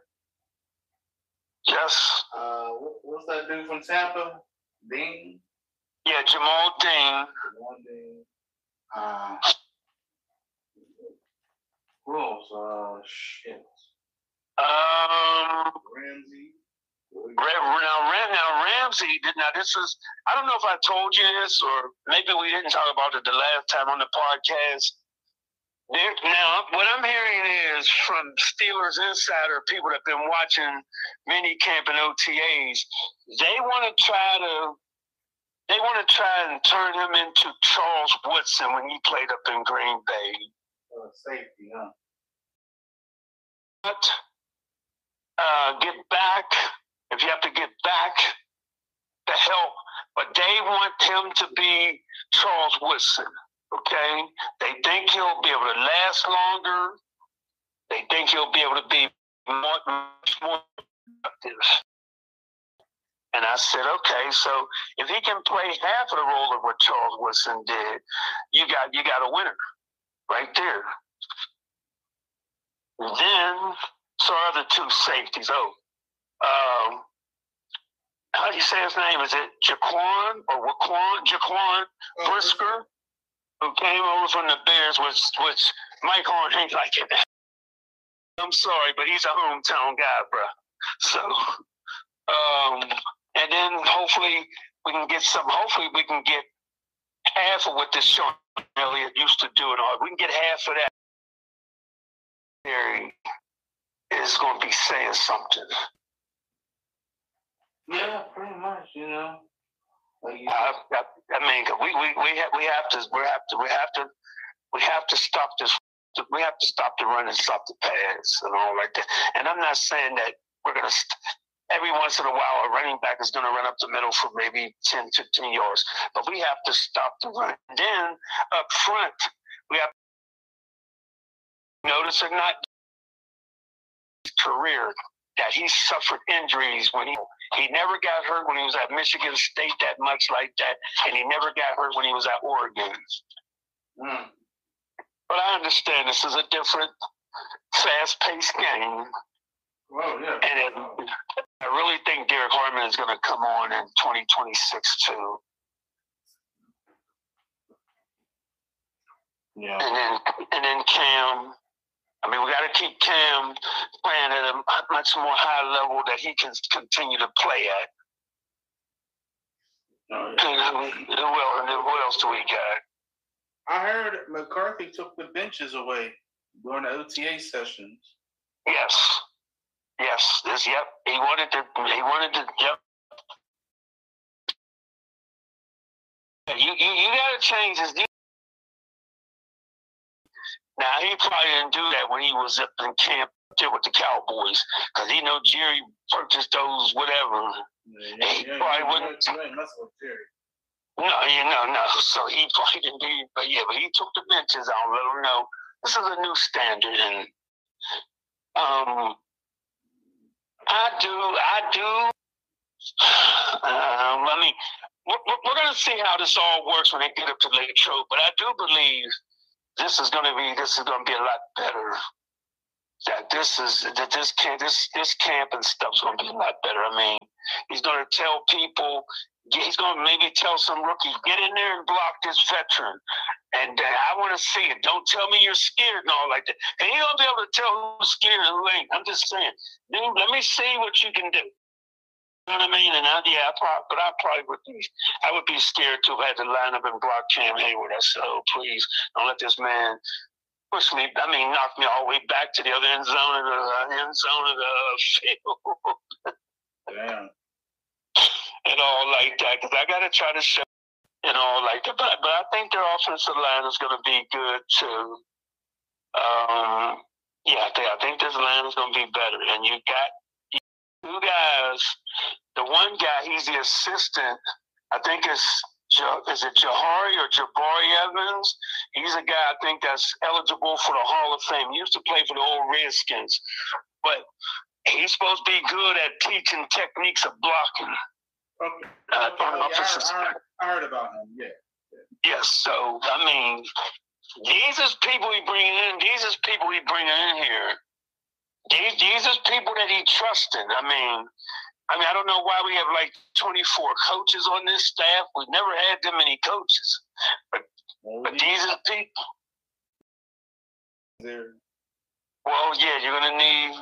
Yes. Uh, what, what's that dude from Tampa? Dean. Yeah, Jamal Dean. Jamal Dean. Uh, who else? Uh, shit. Um, Ramsey. Now, now Ramsey did. Now this is. I don't know if I told you this, or maybe we didn't talk about it the last time on the podcast. There, now, what I'm hearing is from Steelers Insider, people that have been watching mini camp and O T As. They want to try to. They want to try and turn him into Charles Woodson when he played up in Green Bay. Uh, safety, huh? But uh, get back. If you have to get back to help, but they want him to be Charles Woodson, okay? They think he'll be able to last longer. They think he'll be able to be more, much more productive. And I said, okay, so if he can play half of the role of what Charles Woodson did, you got you got a winner right there. Then, so are the two safeties. Oh, Um, how do you say his name? Is it Jaquan or Waquan? Jaquan Brisker, who came over from the Bears, which, which Mike Horn ain't like it. I'm sorry, but he's a hometown guy, bro. So, um, and then hopefully we can get some, hopefully we can get half of what this Sean Elliott used to do. And all. We can get half of that. Harry is going to be saying something. Yeah, pretty much, you know. Like you I, I, I mean, we we we have, we have to we have to we have to we have to stop this. We have to stop the run and stop the pass and all like that. And I'm not saying that we're gonna. St- every once in a while, a running back is gonna run up the middle for maybe ten, fifteen yards, but we have to stop the run. Then up front, we have. Notice or not, career that he suffered injuries when he he never got hurt when he was at Michigan State that much like that, and he never got hurt when he was at Oregon. Mm. But I understand this is a different, fast-paced game. Well, yeah. And it, I really think Derek Hartman is going to come on in twenty twenty-six too. Yeah. And then and then Cam. I mean, we got to keep Cam playing at a much more high level that he can continue to play at. Oh, yeah. And who, who, who else do we got? I heard McCarthy took the benches away during the O T A sessions. Yes, yes, this. Yep, he wanted to. He wanted to. Yep. You you, you got to change his. Now, he probably didn't do that when he was up in camp there with the Cowboys, because he know Jerry purchased those whatever. Yeah, yeah, he yeah, probably yeah, wouldn't. You ain't messing with Jerry. No, you know, no. So he probably didn't do it, but yeah, but he took the benches out, let them know this is a new standard. And um, I do, I do. Um, I mean, we're, we're going to see how this all works when they get up to Lake Trobe, but I do believe this is going to be this is going to be a lot better. That this is that this camp this this camp and stuff's going to be a lot better. I mean, he's going to tell people. He's going to maybe tell some rookies, get in there and block this veteran. And uh, I want to see it. Don't tell me you're scared and all like that. And he's going to be able to tell who's scared and who ain't. I'm just saying, dude, let me see what you can do. You know what I mean? And I, yeah, I probably, but I probably would be, I would be scared to have had to line up and block Cam Hayward. I said, oh, please, don't let this man push me, I mean, knock me all the way back to the other end zone of the uh, end zone of the uh, field. Damn. And all like that, because I got to try to show and all like that. But, but I think their offensive line is going to be good too. Um, yeah, I think, I think this line is going to be better. And you got two guys because the one guy, he's the assistant. I think it's, is it Jahari or Jabari Evans? He's a guy I think that's eligible for the Hall of Fame. He used to play for the old Redskins. But he's supposed to be good at teaching techniques of blocking. Okay. Uh, okay. Well, yeah, I, I, heard, I heard about him, yeah. yeah. Yes, so, I mean, these is people he bringing in. These is people he bringing in here. These, these is people that he trusted. I mean, I mean, I don't know why we have like twenty-four coaches on this staff. We've never had that many coaches. But, well, but these are people. There. Well, yeah, you're going to need,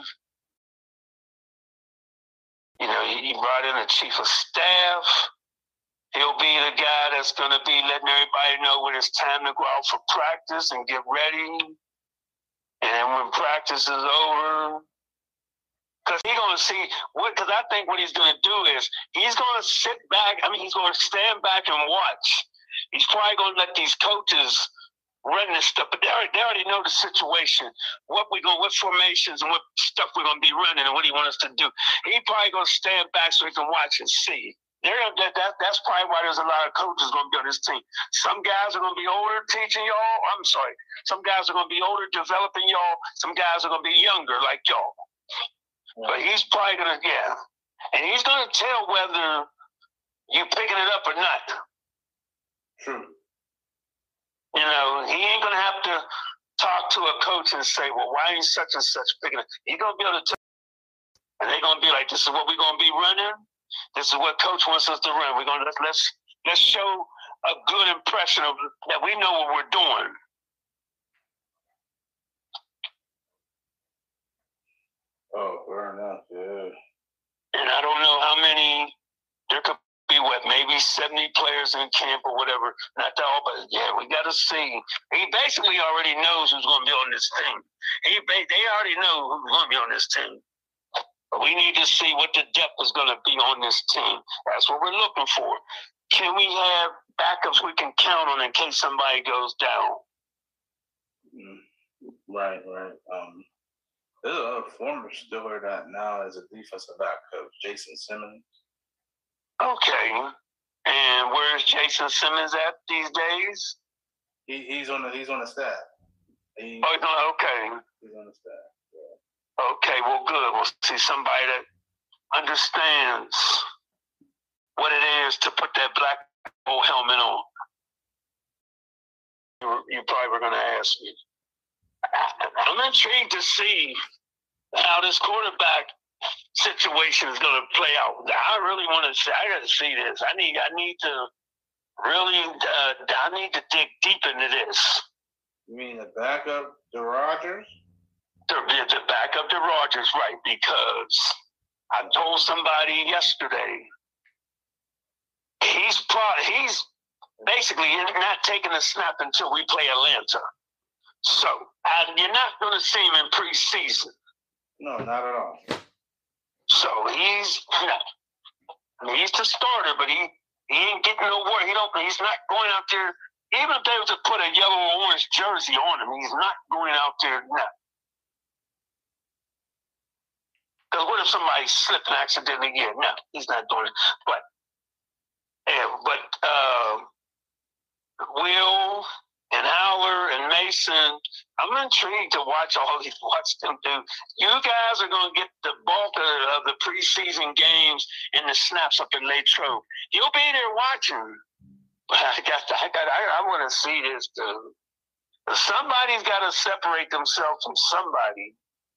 you know, he brought in a chief of staff. He'll be the guy that's going to be letting everybody know when it's time to go out for practice and get ready. And then when practice is over, because he's going to see what, because I think what he's going to do is he's going to sit back. I mean, he's going to stand back and watch. He's probably going to let these coaches run this stuff, but they already, they already know the situation, what we going, what formations and what stuff we're going to be running and what he wants us to do. He probably going to stand back so he can watch and see. There, that, that, that's probably why there's a lot of coaches going to be on this team. Some guys are going to be older teaching y'all. I'm sorry. Some guys are going to be older developing y'all. Some guys are going to be younger like y'all. Yeah. But he's probably going to, yeah. And he's going to tell whether you're picking it up or not. True. You know, he ain't going to have to talk to a coach and say, well, why ain't such and such picking it up? He's going to be able to tell. And they're going to be like, this is what we're going to be running. This is what coach wants us to run. We're gonna let's let's, let's show a good impression of that we know what we're doing. Oh, fair enough, yeah. And I don't know how many. There could be what, maybe seventy players in camp or whatever. Not all, but yeah, we got to see. He basically already knows who's going to be on this team. He they already know who's going to be on this team. But we need to see what the depth is going to be on this team. That's what we're looking for. Can we have backups we can count on in case somebody goes down? Right, right. Um, there's a former Steeler that now is a defensive back coach, Jason Simmons. Okay. And where's Jason Simmons at these days? He, he's on the he's on the staff. He, oh, no, okay. He's on the staff. Okay, well, good. We'll see somebody that understands what it is to put that black old helmet on. You, were, you probably were going to ask me. I'm intrigued to see how this quarterback situation is going to play out. I really want to see. I got to see this. I need. I need to really. Uh, I need to dig deep into this. You mean the backup to Rodgers? To, to back up to Rodgers, right? Because I told somebody yesterday, he's pro- he's basically not taking a snap until we play Atlanta. So uh, you're not going to see him in preseason. No, not at all. So he's not. He's the starter, but he, he ain't getting no work. He don't. He's not going out there. Even if they were to put a yellow or orange jersey on him, he's not going out there now. Because what if somebody slipped and accidentally? Yeah, no, he's not doing it. But, yeah, but uh, Will and Howler and Mason, I'm intrigued to watch all these, watch them do. You guys are going to get the bulk of, of the preseason games and the snaps up in Latrobe. You'll be there watching. But I got, I got, I, I want to see this too. Somebody's got to separate themselves from somebody.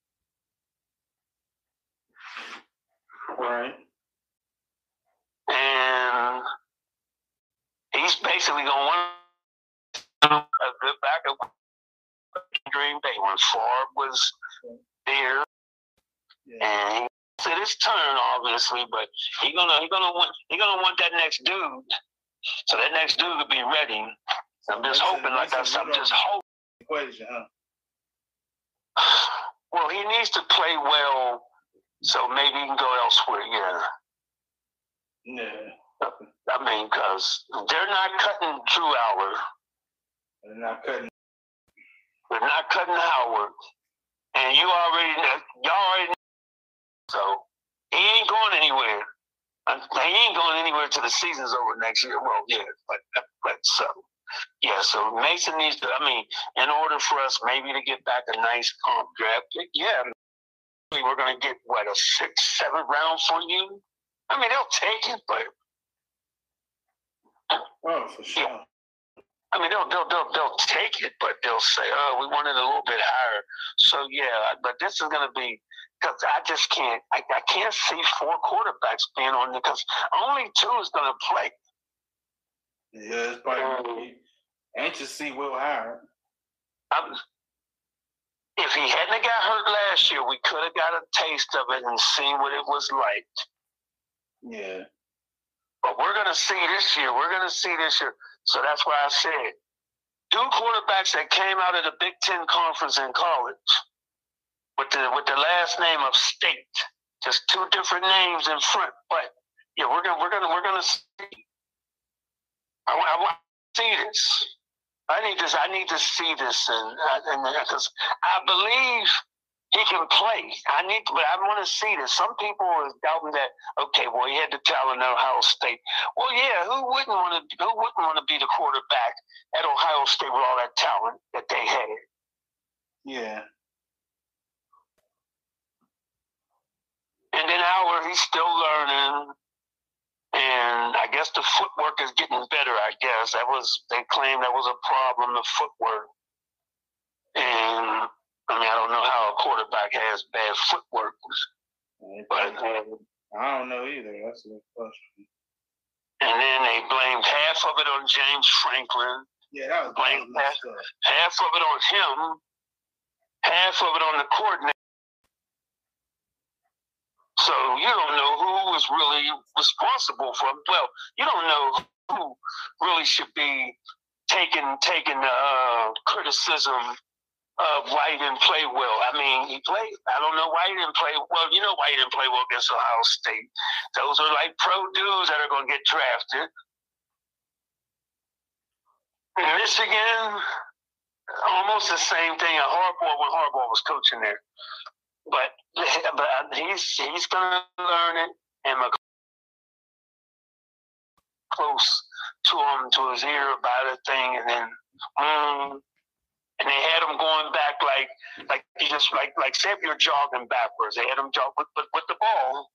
Right. And he's basically going to want a good backup in Green Bay when Favre was there. Yeah. And he said his turn, obviously, but he gonna he gonna want he gonna want that next dude. So that next dude could be ready. I'm just hoping, like I said, I'm just hoping. Equation, huh? Well, he needs to play well. So maybe he can go elsewhere, yeah. Yeah. I mean, because they're not cutting Drew Howard. They're not cutting. They're not cutting Howard. And you already, y'all already know. So he ain't going anywhere. He ain't going anywhere till the season's over next year. Well, yeah, but but so yeah, so Mason needs to. I mean, in order for us maybe to get back a nice comp draft pick, yeah, we're gonna get what, a six, seven round for you. I mean, they'll take it, but oh, for sure. Yeah. I mean, they'll, they'll they'll they'll take it, but they'll say, "Oh, we want it a little bit higher." So yeah, but this is gonna be. Because I just can't, I, I can't see four quarterbacks being on there because only two is going to play. Yeah, it's probably anxious to see Will Howard. Um, if he hadn't got hurt last year, we could have got a taste of it and seen what it was like. Yeah. But we're going to see this year. We're going to see this year. So that's why I said, two quarterbacks that came out of the Big Ten Conference in college. With the with the last name of State, just two different names in front. But yeah, we're gonna we're gonna we're gonna see. I, I want to see this. I need this. I need to see this, and and because I believe he can play. I need, but I want to see this. Some people are doubting that. Okay, well, he had the talent at Ohio State. Well, yeah, who wouldn't want to? Who wouldn't want to be the quarterback at Ohio State with all that talent that they had? Yeah. And then Howard, he's still learning, and I guess the footwork is getting better. I guess that was they claimed that was a problem, the footwork. And I mean, I don't know how a quarterback has bad footwork, but I don't know either. That's a good question. And then they blamed half of it on James Franklin. Yeah, that was blamed half, stuff. half of it on him, half of it on the coordinator. So you don't know who was really responsible for it. Well, you don't know who really should be taking taking the uh, criticism of why he didn't play well. I mean, he played. I don't know why he didn't play well. You know why he didn't play well against Ohio State. Those are like pro dudes that are going to get drafted. Michigan, almost the same thing at Harbaugh when Harbaugh was coaching there. But but he's he's gonna learn it and close to him to his ear about a thing, and then um, and they had him going back like like he just like like say if you're jogging backwards, they had him jog with with, with the ball,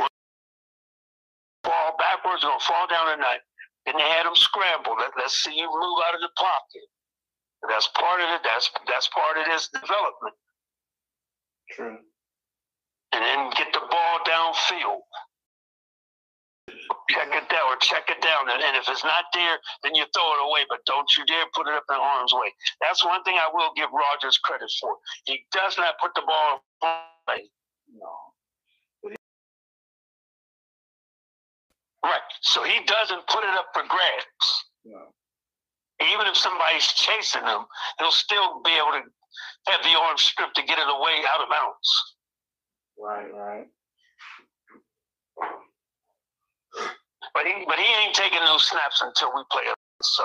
fall backwards, gonna fall down at night. Then they had him scramble. Let, let's see you move out of the pocket. That's part of it. That's that's part of his development. True. And then get the ball downfield. Check it down or check it down. And, and if it's not there, then you throw it away. But don't you dare put it up in harm's way. That's one thing I will give Rodgers credit for. He does not put the ball away. No. Right. So he doesn't put it up for grabs. No. Even if somebody's chasing him, he'll still be able to have the arm strip to get it away out of bounds. Right, right. But he, but he ain't taking those snaps until we play it. So.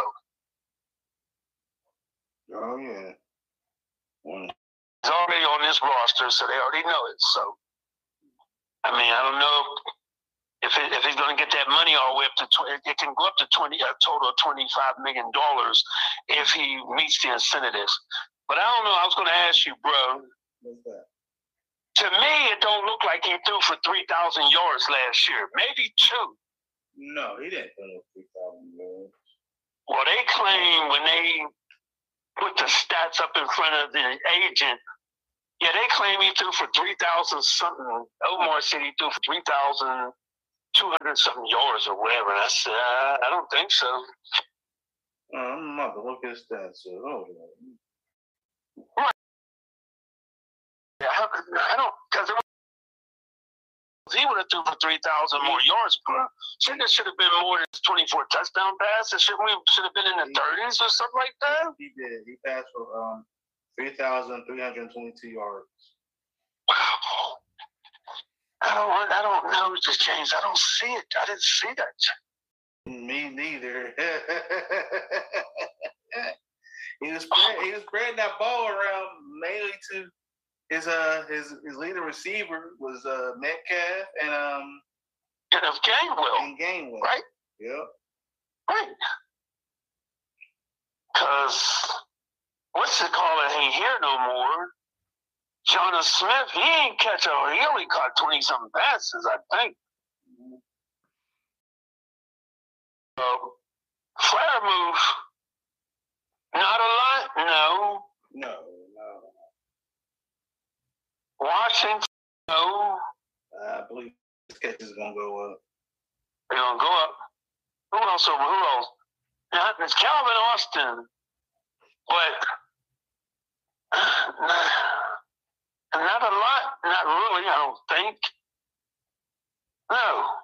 Oh yeah. Mm. He's already on this roster, so they already know it. So, I mean, I don't know if it, if he's going to get that money all the way up to twenty. It can go up to twenty, a total of twenty-five million dollars if he meets the incentives. But I don't know. I was going to ask you, bro. What's that? To me, it don't look like he threw for three thousand yards last year. Maybe two. No, he didn't throw three thousand yards. Well, they claim when they put the stats up in front of the agent, yeah, they claim he threw for three thousand something. Omar said he threw for three thousand two hundred something yards or whatever. And I said, uh, I don't think so. Uh, I'm about to look at his stats. So, oh, right. Yeah, I don't, because he would have threw for three thousand more yards, bro. Shouldn't it should have been more than twenty-four touchdown passes? Shouldn't we should have been in the thirties or something like that? He did. He passed for um three thousand three hundred twenty-two yards. Wow. I don't. I don't know, just James. I don't see it. I didn't see that. Me neither. he was spread, he was spreading that ball around mainly to his uh his his leading receiver was uh Metcalf and um And of Gainwell. and Gainwell. Right? Yep. Right. Because what's it called? It ain't here no more. Jonas Smith, he ain't catch a, he only caught twenty something passes, I think. Uh, flare move, not a lot, no. No, no. Washington, no. I believe this catch is gonna go up. They're gonna go up. Who else over? Who else? Not, it's Calvin Austin, but not a lot. Not really. I don't think. No.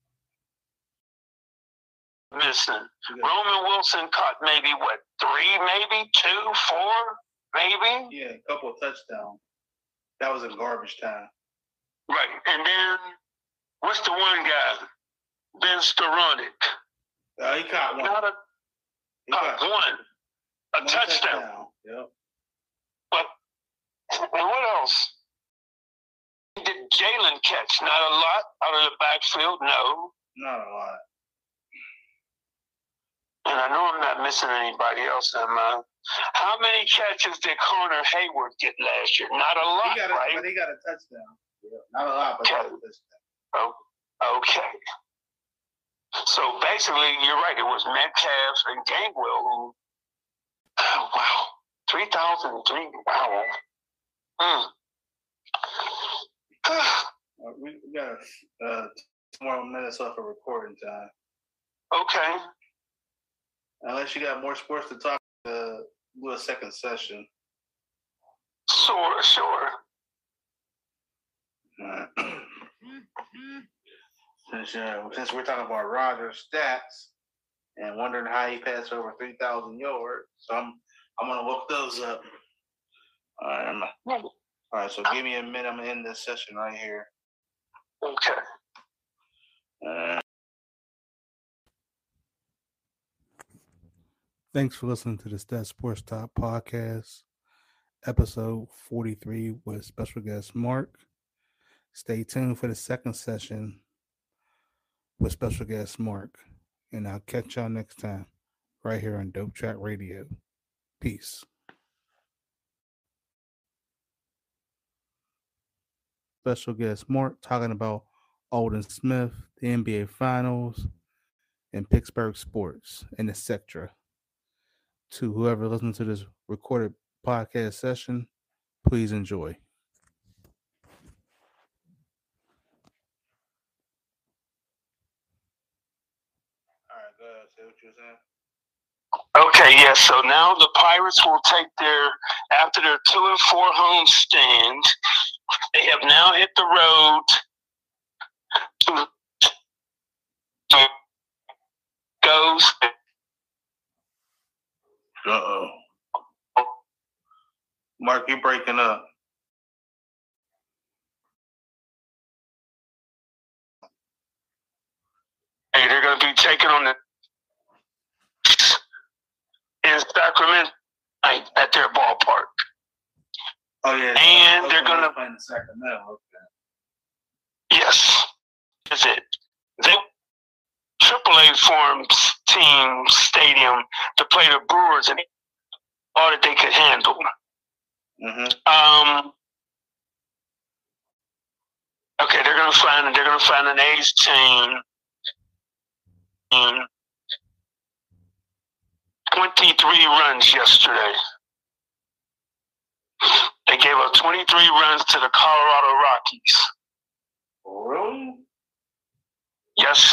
Missing. Yeah. Roman Wilson caught maybe what three, maybe two, four, maybe. Yeah, a couple of touchdowns. That was in garbage time. Right, and then what's the one guy? Ben Skowronek. Uh, he caught one. Not a He caught caught one. A one touchdown. Yep. But and what else? Did Jalen catch? Not a lot out of the backfield. No. Not a lot. And I know I'm not missing anybody else. Am I? How many catches did Connor Hayward get last year? Not a lot, He got a, right? but he got a touchdown. Yeah. Not a lot, but he got a touchdown. Oh, okay. So basically, you're right. It was Metcalf and Gainwell who, oh, wow, three thousand three, wow. Mm. Uh, we, we got uh, two more minutes left of recording time. Okay. Unless you got more sports to talk, uh, do a second session. Sure, sure. Uh, since, uh, since we're talking about Rodgers' stats and wondering how he passed over three thousand yards, so I'm I'm gonna look those up. All right, I'm, all right. So give me a minute. I'm gonna end this session right here. Okay. Uh, Thanks for listening to the Stat Sports Talk podcast, episode forty-three with special guest Mark. Stay tuned for the second session with special guest Mark. And I'll catch y'all next time right here on Dope Track Radio. Peace. Special guest Mark talking about Aldon Smith, the N B A Finals, and Pittsburgh sports, and et cetera. To whoever listens to this recorded podcast session, please enjoy. all right, go ahead. Say what you were saying. Okay, yes. So now the Pirates will take their, after their two and four home stand, they have now hit the road to, to goes. Uh oh. Mark, you breaking up. Hey, they're going to be taking on the in Sacramento at their ballpark. Oh yeah. And okay, they're gonna play in Sacramento. Okay. Yes, that's it. They triple A forms team stadium to play the Brewers and all that they could handle. Mm-hmm. Um. Okay, they're gonna find they're gonna find an A's team. In twenty-three runs yesterday. They gave up twenty-three runs to the Colorado Rockies.